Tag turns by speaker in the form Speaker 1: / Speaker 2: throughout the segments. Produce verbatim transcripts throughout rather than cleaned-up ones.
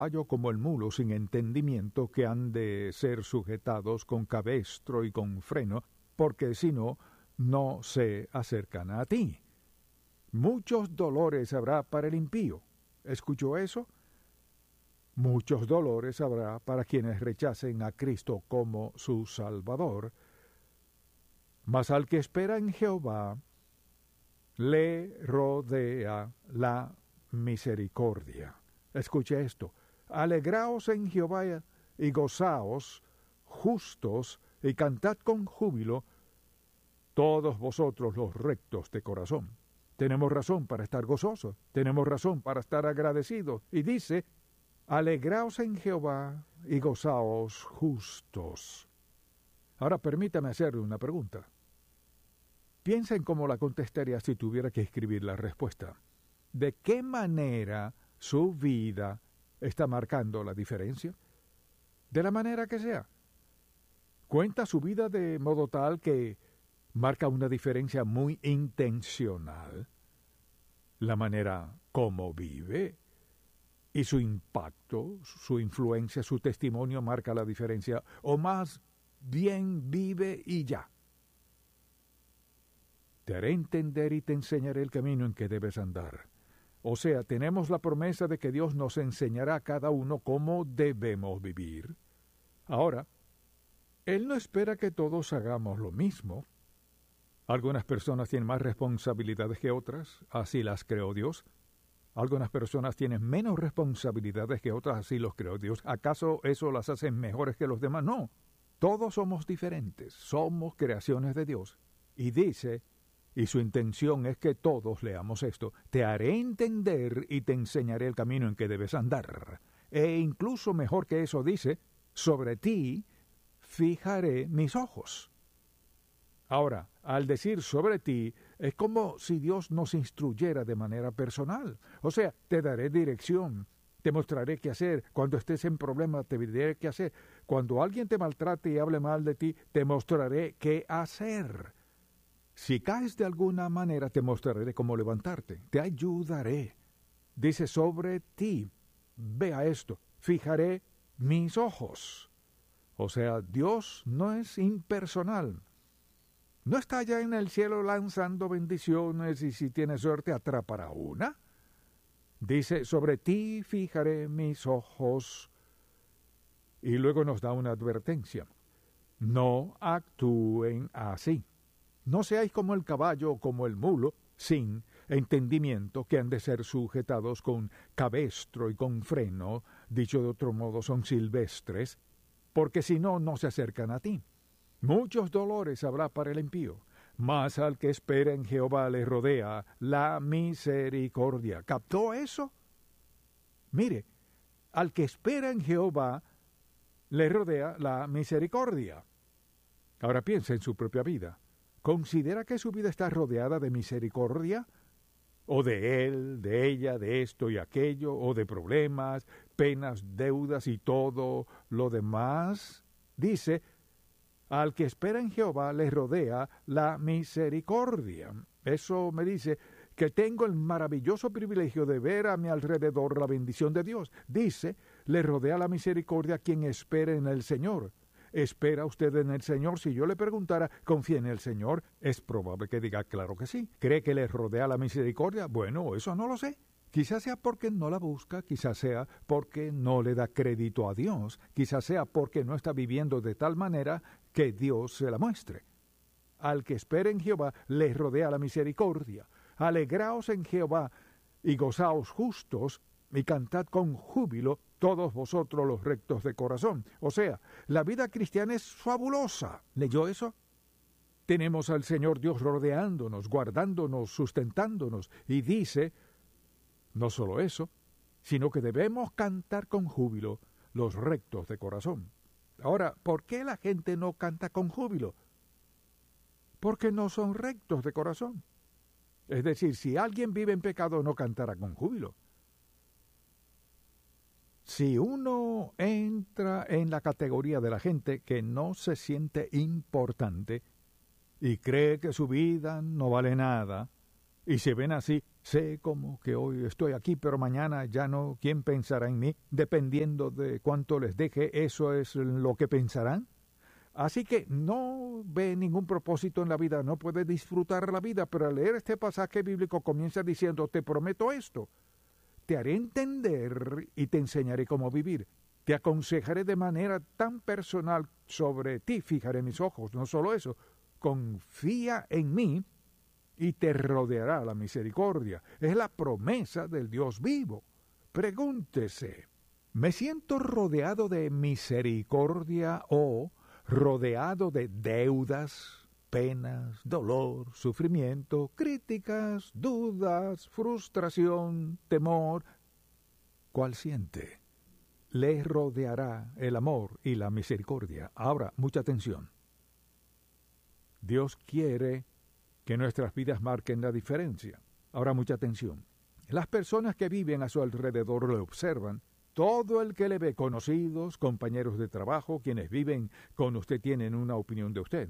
Speaker 1: caballo como el mulo sin entendimiento, que han de ser sujetados con cabestro y con freno, porque si no, no se acercan a ti. Muchos dolores habrá para el impío. ¿Escuchó eso? Muchos dolores habrá para quienes rechacen a Cristo como su Salvador. Mas al que espera en Jehová, le rodea la misericordia. Escuche esto. Alegraos en Jehová y gozaos, justos, y cantad con júbilo, todos vosotros los rectos de corazón. Tenemos razón para estar gozosos, tenemos razón para estar agradecidos. Y dice, alegraos en Jehová y gozaos justos. Ahora permítame hacerle una pregunta. Piensa en cómo la contestaría si tuviera que escribir la respuesta. ¿De qué manera su vida está marcando la diferencia? De la manera que sea. Cuenta su vida de modo tal que marca una diferencia muy intencional. La manera como vive y su impacto, su influencia, su testimonio marca la diferencia. O más bien vive y ya. Te haré entender y te enseñaré el camino en que debes andar. O sea, tenemos la promesa de que Dios nos enseñará a cada uno cómo debemos vivir. Ahora, Él no espera que todos hagamos lo mismo. Algunas personas tienen más responsabilidades que otras, así las creó Dios. Algunas personas tienen menos responsabilidades que otras, así los creó Dios. ¿Acaso eso las hace mejores que los demás? No. Todos somos diferentes, somos creaciones de Dios. Y dice, y su intención es que todos leamos esto, te haré entender y te enseñaré el camino en que debes andar. E incluso mejor que eso dice, sobre ti fijaré mis ojos. Ahora, al decir sobre ti, es como si Dios nos instruyera de manera personal. O sea, te daré dirección, te mostraré qué hacer. Cuando estés en problema, te diré qué hacer. Cuando alguien te maltrate y hable mal de ti, te mostraré qué hacer. Si caes de alguna manera, te mostraré cómo levantarte. Te ayudaré. Dice sobre ti. Vea esto. Fijaré mis ojos. O sea, Dios no es impersonal. No está allá en el cielo lanzando bendiciones y si tienes suerte atrapará una. Dice, sobre ti fijaré mis ojos. Y luego nos da una advertencia. No actúen así. No seáis como el caballo o como el mulo, sin entendimiento, que han de ser sujetados con cabestro y con freno, dicho de otro modo son silvestres, porque si no, no se acercan a ti. Muchos dolores habrá para el impío, mas al que espera en Jehová le rodea la misericordia. ¿Captó eso? Mire, al que espera en Jehová le rodea la misericordia. Ahora piensa en su propia vida. ¿Considera que su vida está rodeada de misericordia? ¿O de él, de ella, de esto y aquello, o de problemas, penas, deudas y todo lo demás? Dice, al que espera en Jehová le rodea la misericordia. Eso me dice que tengo el maravilloso privilegio de ver a mi alrededor la bendición de Dios. Dice, le rodea la misericordia a quien espera en el Señor. ¿Espera usted en el Señor? Si yo le preguntara, ¿confía en el Señor? Es probable que diga, claro que sí. ¿Cree que le rodea la misericordia? Bueno, eso no lo sé. Quizás sea porque no la busca, quizás sea porque no le da crédito a Dios, quizás sea porque no está viviendo de tal manera que Dios se la muestre. Al que espera en Jehová le rodea la misericordia. Alegraos en Jehová y gozaos justos y cantad con júbilo todos vosotros los rectos de corazón. O sea, la vida cristiana es fabulosa. ¿Leyó eso? Tenemos al Señor Dios rodeándonos, guardándonos, sustentándonos, y dice, no solo eso, sino que debemos cantar con júbilo los rectos de corazón. Ahora, ¿por qué la gente no canta con júbilo? Porque no son rectos de corazón. Es decir, si alguien vive en pecado, no cantará con júbilo. Si uno entra en la categoría de la gente que no se siente importante y cree que su vida no vale nada, Y se ven así, sé como que hoy estoy aquí, pero mañana ya no, ¿quién pensará en mí? Dependiendo de cuánto les deje, eso es lo que pensarán. Así que no ve ningún propósito en la vida, no puede disfrutar la vida, pero al leer este pasaje bíblico comienza diciendo, te prometo esto, te haré entender y te enseñaré cómo vivir. Te aconsejaré de manera tan personal sobre ti, fijaré mis ojos, no solo eso, confía en mí y te rodeará la misericordia. Es la promesa del Dios vivo. Pregúntese, ¿me siento rodeado de misericordia o rodeado de deudas, penas, dolor, sufrimiento, críticas, dudas, frustración, temor? ¿Cuál siente? Le rodeará el amor y la misericordia. Ahora, mucha atención. Dios quiere que nuestras vidas marquen la diferencia. Ahora, mucha atención. Las personas que viven a su alrededor le observan. Todo el que le ve, conocidos, compañeros de trabajo, quienes viven con usted, tienen una opinión de usted.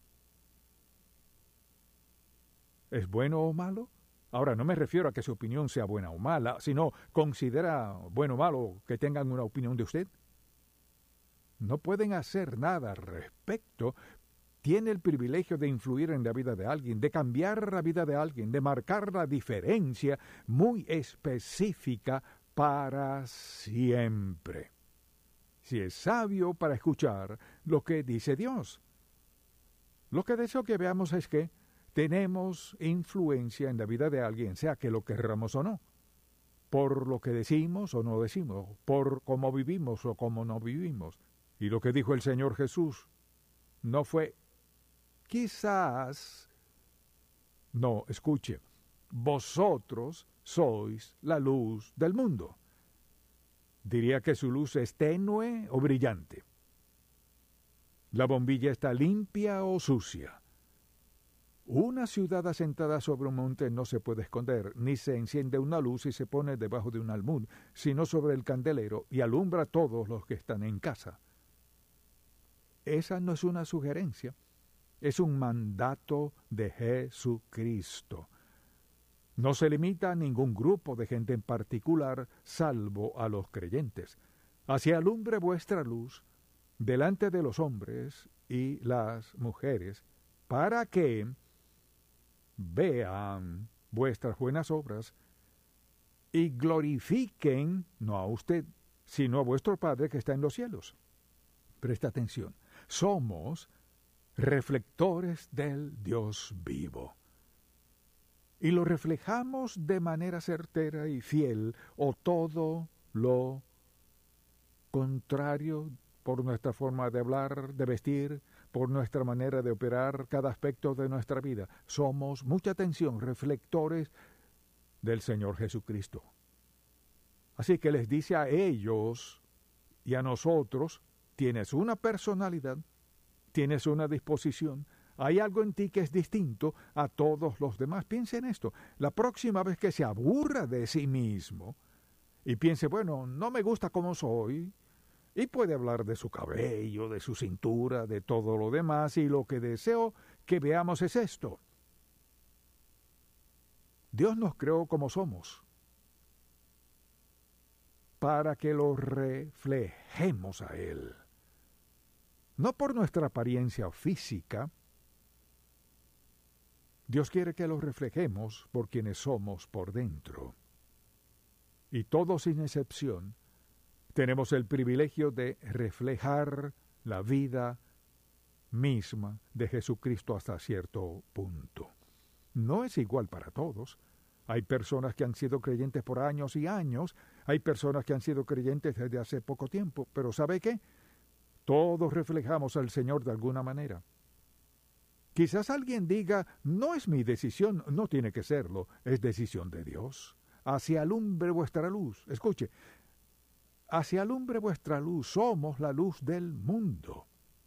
Speaker 1: ¿Es bueno o malo? Ahora, no me refiero a que su opinión sea buena o mala, sino considera bueno o malo que tengan una opinión de usted. No pueden hacer nada al respecto. Tiene el privilegio de influir en la vida de alguien, de cambiar la vida de alguien, de marcar la diferencia muy específica para siempre. Si es sabio para escuchar lo que dice Dios. Lo que deseo que veamos es que tenemos influencia en la vida de alguien, sea que lo querramos o no, por lo que decimos o no decimos, por cómo vivimos o cómo no vivimos. Y lo que dijo el Señor Jesús no fue, quizás, no, escuche, vosotros sois la luz del mundo. Diría que su luz es tenue o brillante. La bombilla está limpia o sucia. Una ciudad asentada sobre un monte no se puede esconder, ni se enciende una luz y se pone debajo de un almud, sino sobre el candelero y alumbra a todos los que están en casa. Esa no es una sugerencia, es un mandato de Jesucristo. No se limita a ningún grupo de gente en particular, salvo a los creyentes. Así alumbre vuestra luz delante de los hombres y las mujeres, para que vean vuestras buenas obras y glorifiquen, no a usted, sino a vuestro Padre que está en los cielos. Presta atención, somos reflectores del Dios vivo. Y lo reflejamos de manera certera y fiel, o todo lo contrario, por nuestra forma de hablar, de vestir, por nuestra manera de operar cada aspecto de nuestra vida. Somos, mucha atención, reflectores del Señor Jesucristo. Así que les dice a ellos y a nosotros, tienes una personalidad, tienes una disposición, hay algo en ti que es distinto a todos los demás. Piense en esto. La próxima vez que se aburra de sí mismo y piense, bueno, no me gusta como soy, y puede hablar de su cabello, de su cintura, de todo lo demás, y lo que deseo que veamos es esto. Dios nos creó como somos, para que lo reflejemos a Él. No por nuestra apariencia física. Dios quiere que lo reflejemos por quienes somos por dentro. Y todos sin excepción tenemos el privilegio de reflejar la vida misma de Jesucristo hasta cierto punto. No es igual para todos. Hay personas que han sido creyentes por años y años, hay personas que han sido creyentes desde hace poco tiempo, pero ¿sabe qué? Todos reflejamos al Señor de alguna manera. Quizás alguien diga, no es mi decisión, no tiene que serlo, es decisión de Dios. Así alumbre vuestra luz. Escuche, así alumbre vuestra luz, somos la luz del mundo.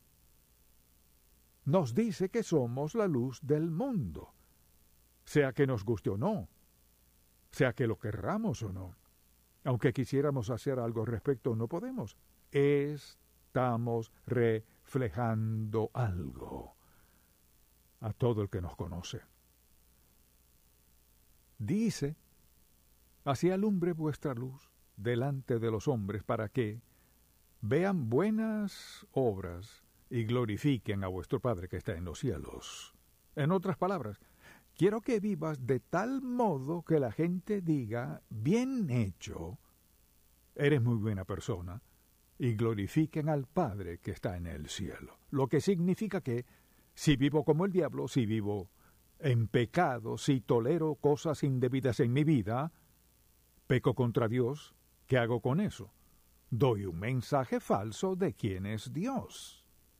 Speaker 1: Nos dice que somos la luz del mundo, sea que nos guste o no, sea que lo querramos o no. Aunque quisiéramos hacer algo al respecto, no podemos. Estamos reflejando algo a todo el que nos conoce. Dice, así alumbre vuestra luz delante de los hombres, para que vean buenas obras y glorifiquen a vuestro Padre que está en los cielos. En otras palabras, quiero que vivas de tal modo que la gente diga, bien hecho, eres muy buena persona, y glorifiquen al Padre que está en el cielo. Lo que significa que, si vivo como el diablo, si vivo en pecado, si tolero cosas indebidas en mi vida, peco contra Dios, ¿qué hago con eso? Doy un mensaje falso de quién es Dios.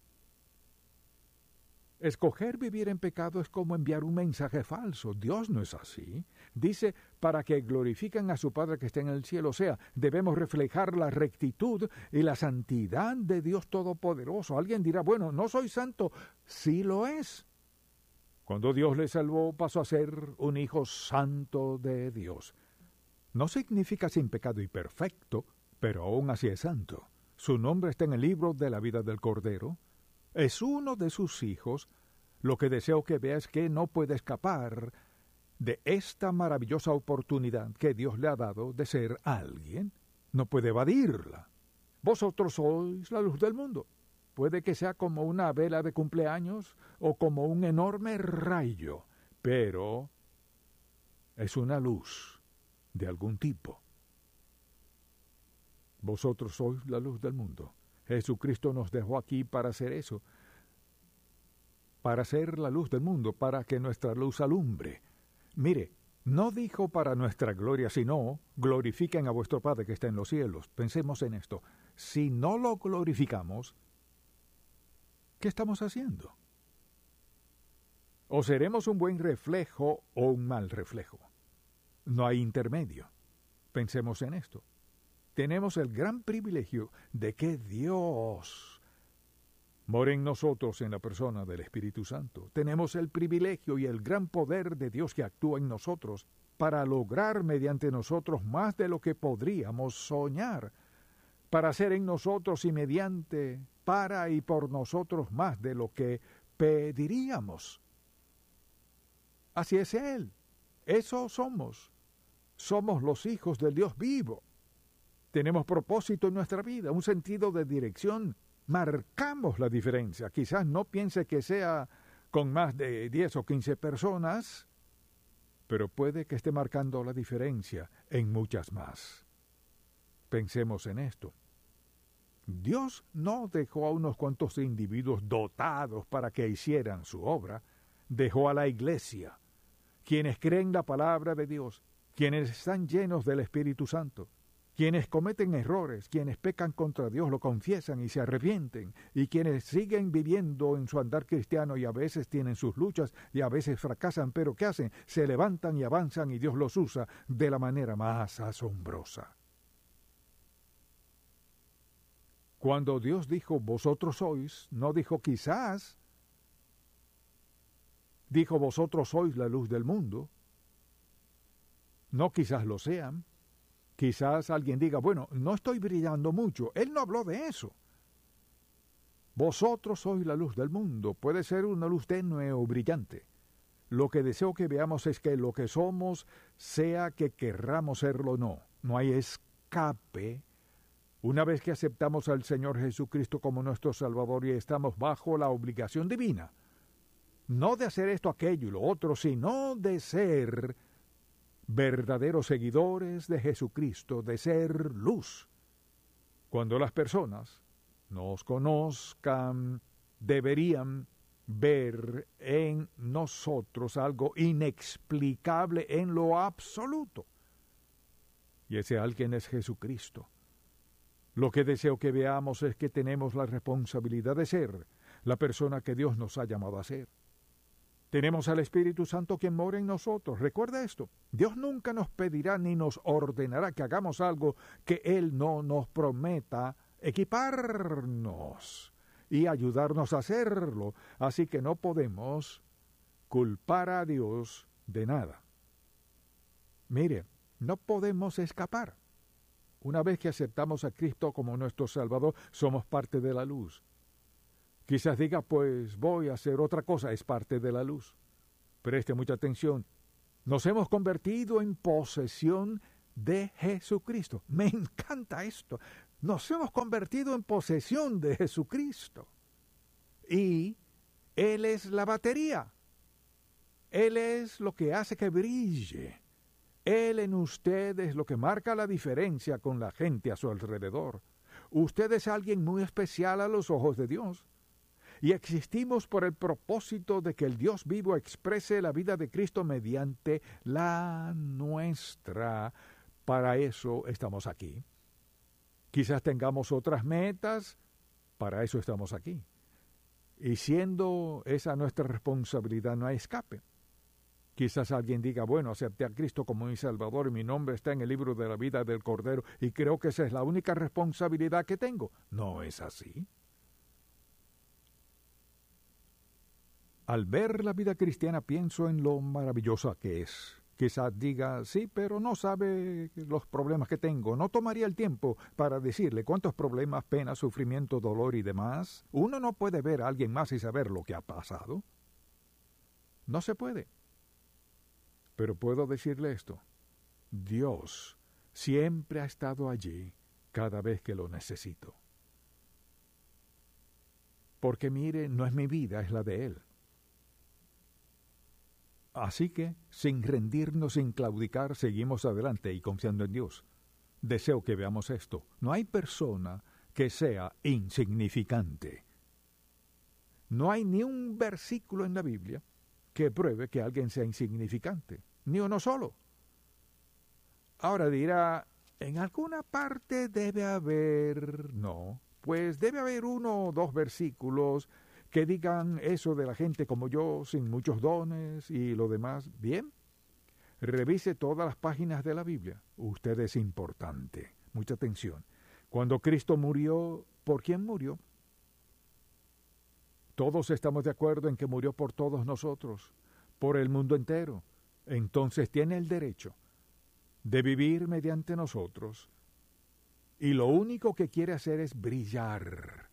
Speaker 1: Escoger vivir en pecado es como enviar un mensaje falso. Dios no es así. Dice, para que glorifiquen a su Padre que está en el cielo. O sea, debemos reflejar la rectitud y la santidad de Dios Todopoderoso. Alguien dirá, bueno, no soy santo. Sí lo es. Cuando Dios le salvó, pasó a ser un hijo santo de Dios. No significa sin pecado y perfecto, pero aún así es santo. Su nombre está en el libro de la vida del Cordero. Es uno de sus hijos. Lo que deseo que vea es que no puede escapar de esta maravillosa oportunidad que Dios le ha dado de ser alguien. No puede evadirla. Vosotros sois la luz del mundo. Puede que sea como una vela de cumpleaños o como un enorme rayo, pero es una luz de algún tipo. Vosotros sois la luz del mundo. Jesucristo nos dejó aquí para hacer eso, para ser la luz del mundo, para que nuestra luz alumbre. Mire, no dijo para nuestra gloria, sino glorifiquen a vuestro Padre que está en los cielos. Pensemos en esto. Si no lo glorificamos, ¿qué estamos haciendo? O seremos un buen reflejo o un mal reflejo. No hay intermedio. Pensemos en esto. Tenemos el gran privilegio de que Dios more en nosotros en la persona del Espíritu Santo. Tenemos el privilegio y el gran poder de Dios que actúa en nosotros para lograr mediante nosotros más de lo que podríamos soñar, para hacer en nosotros y mediante, para y por nosotros más de lo que pediríamos. Así es Él. Eso somos. Somos los hijos del Dios vivo. Tenemos propósito en nuestra vida, un sentido de dirección. Marcamos la diferencia. Quizás no piense que sea con más de diez o quince personas, pero puede que esté marcando la diferencia en muchas más. Pensemos en esto. Dios no dejó a unos cuantos individuos dotados para que hicieran su obra. Dejó a la iglesia, quienes creen la palabra de Dios, quienes están llenos del Espíritu Santo, quienes cometen errores, quienes pecan contra Dios, lo confiesan y se arrepienten, y quienes siguen viviendo en su andar cristiano y a veces tienen sus luchas y a veces fracasan, pero ¿qué hacen? Se levantan y avanzan y Dios los usa de la manera más asombrosa. Cuando Dios dijo, vosotros sois, no dijo quizás, dijo, vosotros sois la luz del mundo. No quizás lo sean. Quizás alguien diga, bueno, no estoy brillando mucho. Él no habló de eso. Vosotros sois la luz del mundo. Puede ser una luz tenue o brillante. Lo que deseo que veamos es que lo que somos, sea que querramos serlo o no, no hay escape. Una vez que aceptamos al Señor Jesucristo como nuestro Salvador y estamos bajo la obligación divina, no de hacer esto, aquello y lo otro, sino de ser verdaderos seguidores de Jesucristo, de ser luz. Cuando las personas nos conozcan, deberían ver en nosotros algo inexplicable en lo absoluto. Y ese alguien es Jesucristo. Lo que deseo que veamos es que tenemos la responsabilidad de ser la persona que Dios nos ha llamado a ser. Tenemos al Espíritu Santo quien mora en nosotros. Recuerda esto. Dios nunca nos pedirá ni nos ordenará que hagamos algo que Él no nos prometa equiparnos y ayudarnos a hacerlo. Así que no podemos culpar a Dios de nada. Mire, no podemos escapar. Una vez que aceptamos a Cristo como nuestro Salvador, somos parte de la luz. Quizás diga, pues voy a hacer otra cosa, es parte de la luz. Preste mucha atención. Nos hemos convertido en posesión de Jesucristo. Me encanta esto. Nos hemos convertido en posesión de Jesucristo. Y Él es la batería. Él es lo que hace que brille. Él en usted es lo que marca la diferencia con la gente a su alrededor. Usted es alguien muy especial a los ojos de Dios. Y existimos por el propósito de que el Dios vivo exprese la vida de Cristo mediante la nuestra. Para eso estamos aquí. Quizás tengamos otras metas, para eso estamos aquí. Y siendo esa nuestra responsabilidad, no hay escape. Quizás alguien diga, bueno, acepté a Cristo como mi Salvador y mi nombre está en el libro de la vida del Cordero y creo que esa es la única responsabilidad que tengo. No es así. Al ver la vida cristiana pienso en lo maravillosa que es. Quizás diga, sí, pero no sabe los problemas que tengo. No tomaría el tiempo para decirle cuántos problemas, penas, sufrimiento, dolor y demás. Uno no puede ver a alguien más y saber lo que ha pasado. No se puede. Pero puedo decirle esto. Dios siempre ha estado allí cada vez que lo necesito. Porque mire, no es mi vida, es la de Él. Así que, sin rendirnos, sin claudicar, seguimos adelante y confiando en Dios. Deseo que veamos esto. No hay persona que sea insignificante. No hay ni un versículo en la Biblia que pruebe que alguien sea insignificante. Ni uno solo. Ahora dirá, en alguna parte debe haber... No, pues debe haber uno o dos versículos que digan eso de la gente como yo, sin muchos dones y lo demás. Bien, revise todas las páginas de la Biblia. Usted es importante. Mucha atención. Cuando Cristo murió, ¿por quién murió? Todos estamos de acuerdo en que murió por todos nosotros, por el mundo entero. Entonces tiene el derecho de vivir mediante nosotros. Y lo único que quiere hacer es brillar.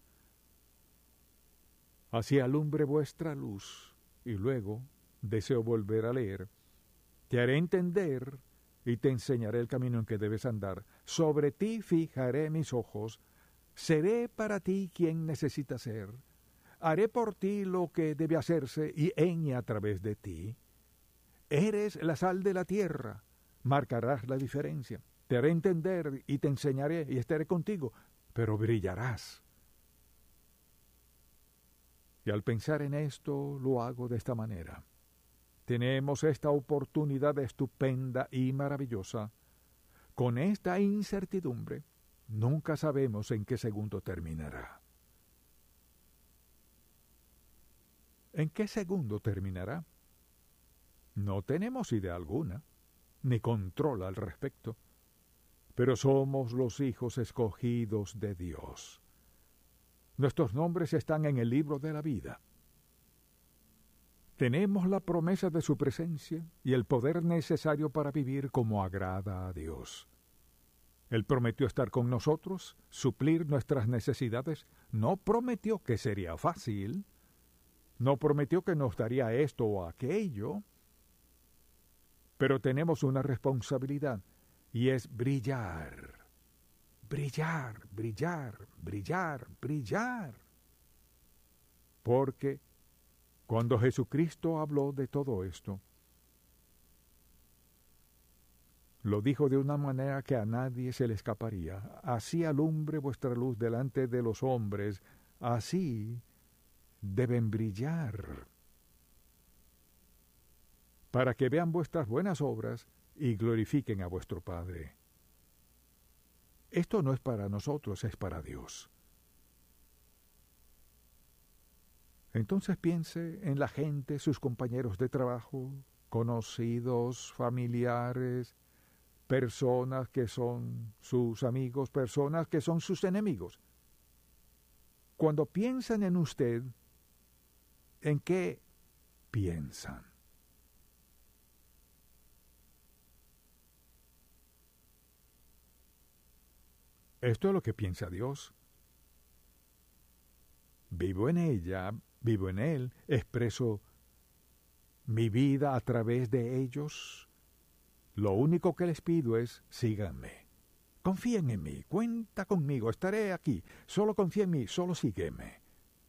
Speaker 1: Así alumbre vuestra luz, y luego deseo volver a leer. Te haré entender y te enseñaré el camino en que debes andar. Sobre ti fijaré mis ojos, seré para ti quien necesita ser. Haré por ti lo que debe hacerse y en y a través de ti. Eres la sal de la tierra, marcarás la diferencia. Te haré entender y te enseñaré y estaré contigo, pero brillarás. Y al pensar en esto, lo hago de esta manera. Tenemos esta oportunidad estupenda y maravillosa. Con esta incertidumbre, nunca sabemos en qué segundo terminará. ¿En qué segundo terminará? No tenemos idea alguna, ni control al respecto, pero somos los hijos escogidos de Dios. Nuestros nombres están en el libro de la vida. Tenemos la promesa de su presencia y el poder necesario para vivir como agrada a Dios. Él prometió estar con nosotros, suplir nuestras necesidades. No prometió que sería fácil. No prometió que nos daría esto o aquello. Pero tenemos una responsabilidad y es brillar. Brillar, brillar, brillar, brillar. Porque cuando Jesucristo habló de todo esto, lo dijo de una manera que a nadie se le escaparía. Así alumbre vuestra luz delante de los hombres, así deben brillar, para que vean vuestras buenas obras y glorifiquen a vuestro Padre. Esto no es para nosotros, es para Dios. Entonces piense en la gente, sus compañeros de trabajo, conocidos, familiares, personas que son sus amigos, personas que son sus enemigos. Cuando piensan en usted, ¿en qué piensan? Esto es lo que piensa Dios. Vivo en ella, vivo en Él, expreso mi vida a través de ellos. Lo único que les pido es, síganme. Confíen en mí, cuenta conmigo, estaré aquí. Solo confía en mí, solo sígueme.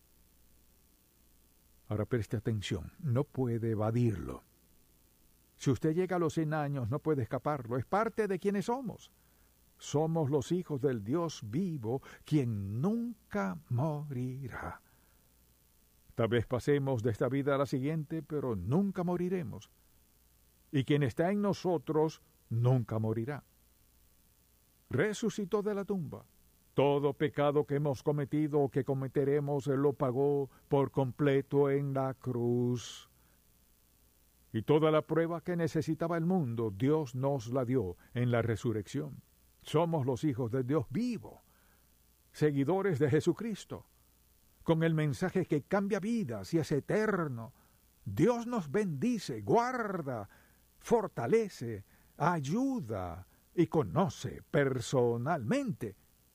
Speaker 1: Ahora preste atención, no puede evadirlo. Si usted llega a los cien años, no puede escaparlo, es parte de quienes somos. Somos los hijos del Dios vivo, quien nunca morirá. Tal vez pasemos de esta vida a la siguiente, pero nunca moriremos. Y quien está en nosotros nunca morirá. Resucitó de la tumba. Todo pecado que hemos cometido o que cometeremos, Él lo pagó por completo en la cruz. Y toda la prueba que necesitaba el mundo, Dios nos la dio en la resurrección. Somos los hijos de Dios vivo, seguidores de Jesucristo, con el mensaje que cambia vidas y es eterno. Dios nos bendice, guarda, fortalece, ayuda y conoce personalmente.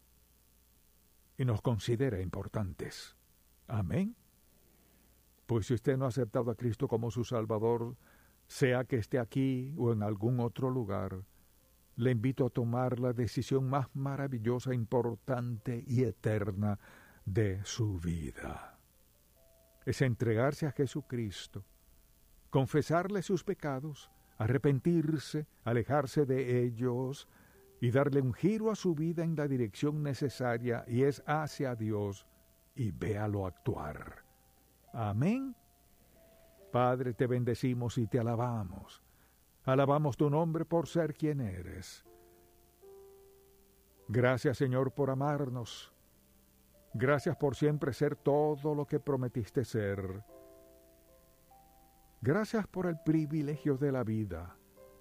Speaker 1: Y nos considera importantes. Amén. Pues si usted no ha aceptado a Cristo como su Salvador, sea que esté aquí o en algún otro lugar, le invito a tomar la decisión más maravillosa, importante y eterna de su vida. Es entregarse a Jesucristo, confesarle sus pecados, arrepentirse, alejarse de ellos y darle un giro a su vida en la dirección necesaria, y es hacia Dios, y véalo actuar. Amén. Padre, te bendecimos y te alabamos. Alabamos tu nombre por ser quien eres. Gracias, Señor, por amarnos. Gracias por siempre ser todo lo que prometiste ser. Gracias por el privilegio de la vida.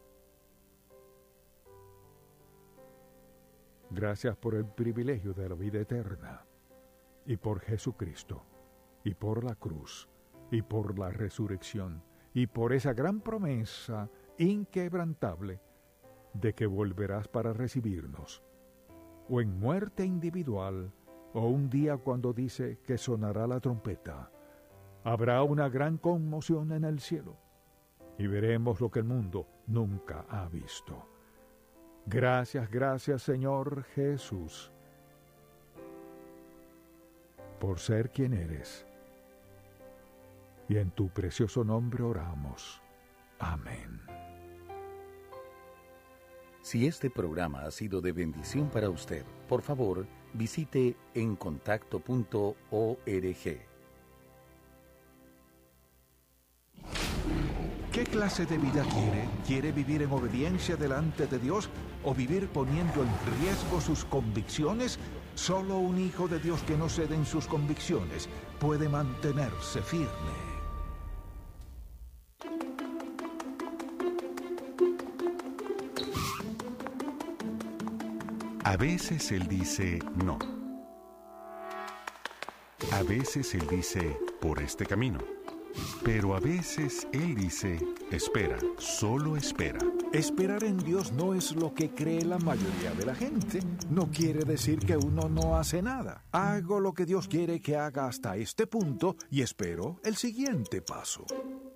Speaker 1: Gracias por el privilegio de la vida eterna. Y por Jesucristo. Y por la cruz. Y por la resurrección. Y por esa gran promesa inquebrantable de que volverás para recibirnos, o en muerte individual, o un día cuando dice que sonará la trompeta. Habrá una gran conmoción en el cielo, y veremos lo que el mundo nunca ha visto. Gracias, gracias, Señor Jesús, por ser quien eres, y en tu precioso nombre oramos. Amén.
Speaker 2: Si este programa ha sido de bendición para usted, por favor, visite en contacto punto org.
Speaker 3: ¿Qué clase de vida quiere? ¿Quiere vivir en obediencia delante de Dios o vivir poniendo en riesgo sus convicciones? Solo un hijo de Dios que no cede en sus convicciones puede mantenerse firme.
Speaker 4: A veces Él dice no. A veces Él dice por este camino. Pero a veces Él dice espera, solo espera.
Speaker 3: Esperar en Dios no es lo que cree la mayoría de la gente. No quiere decir que uno no hace nada. Hago lo que Dios quiere que haga hasta este punto y espero el siguiente paso.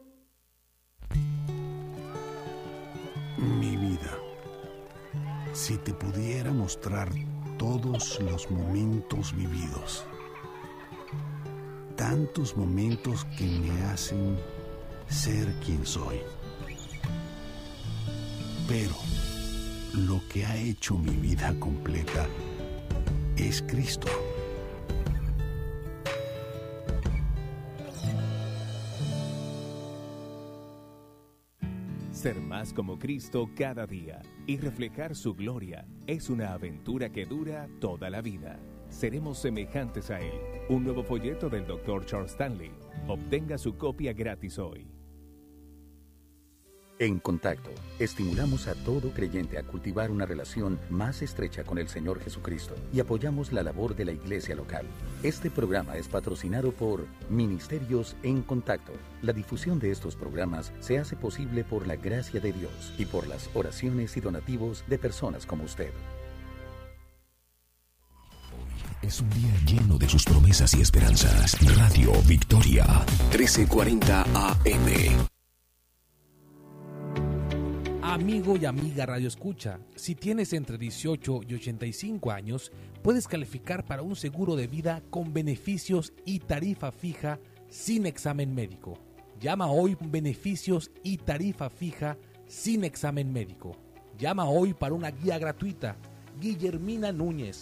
Speaker 5: Mi vida. Si te pudiera mostrar todos los momentos vividos, tantos momentos que me hacen ser quien soy. Pero lo que ha hecho mi vida completa es Cristo.
Speaker 6: Ser más como Cristo cada día y reflejar su gloria es una aventura que dura toda la vida. Seremos semejantes a Él. Un nuevo folleto del doctor Charles Stanley. Obtenga su copia gratis hoy.
Speaker 2: En Contacto, estimulamos a todo creyente a cultivar una relación más estrecha con el Señor Jesucristo y apoyamos la labor de la iglesia local. Este programa es patrocinado por Ministerios en Contacto. La difusión de estos programas se hace posible por la gracia de Dios y por las oraciones y donativos de personas como usted.
Speaker 7: Es un día lleno de sus promesas y esperanzas. Radio Victoria, trece cuarenta A M.
Speaker 8: Amigo y amiga Radio Escucha, si tienes entre dieciocho y ochenta y cinco años, puedes calificar para un seguro de vida con beneficios y tarifa fija sin examen médico. Llama hoy beneficios y tarifa fija sin examen médico. Llama hoy para una guía gratuita. Guillermina Núñez,